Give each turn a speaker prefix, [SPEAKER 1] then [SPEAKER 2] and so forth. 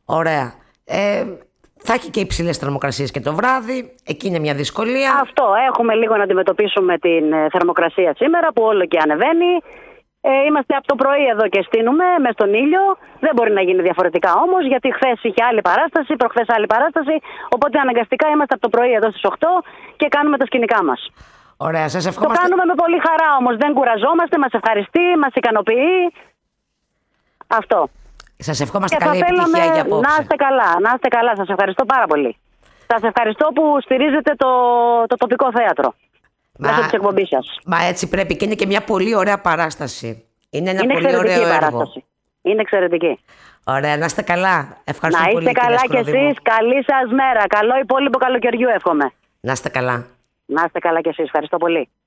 [SPEAKER 1] Ωραία. Θα έχει και υψηλές θερμοκρασίες και το βράδυ. Εκεί είναι μια δυσκολία.
[SPEAKER 2] Αυτό. Έχουμε λίγο να αντιμετωπίσουμε την θερμοκρασία σήμερα που όλο και ανεβαίνει. Είμαστε από το πρωί εδώ και στείνουμε μες στον ήλιο. Δεν μπορεί να γίνει διαφορετικά όμως, γιατί χθες είχε άλλη παράσταση, προχθές άλλη παράσταση. Οπότε αναγκαστικά είμαστε από το πρωί εδώ στις 8 και κάνουμε τα σκηνικά μας.
[SPEAKER 1] Ωραία, σας ευχόμαστε.
[SPEAKER 2] Το κάνουμε με πολύ χαρά όμως. Δεν κουραζόμαστε, μας ευχαριστεί, μας ικανοποιεί. Αυτό.
[SPEAKER 1] Σας ευχόμαστε
[SPEAKER 2] και
[SPEAKER 1] καλή επιτυχία για απόψε.
[SPEAKER 2] Να είστε καλά, να είστε καλά. Σας ευχαριστώ πάρα πολύ. Σας ευχαριστώ που στηρίζετε το τοπικό θέατρο. Μέσω της εκπομπής σας.
[SPEAKER 1] Μα έτσι πρέπει, και είναι και μια πολύ ωραία παράσταση. Είναι ένα πολύ
[SPEAKER 2] εξαιρετική
[SPEAKER 1] ωραίο
[SPEAKER 2] παράσταση. Είναι εξαιρετική.
[SPEAKER 1] Ωραία, να είστε καλά. Ευχαριστώ πολύ.
[SPEAKER 2] Να είστε καλά κι εσείς. Καλή σας μέρα. Καλό υπόλοιπο καλοκαιριού εύχομαι.
[SPEAKER 1] Να είστε καλά.
[SPEAKER 2] Να είστε καλά κι εσείς. Ευχαριστώ πολύ.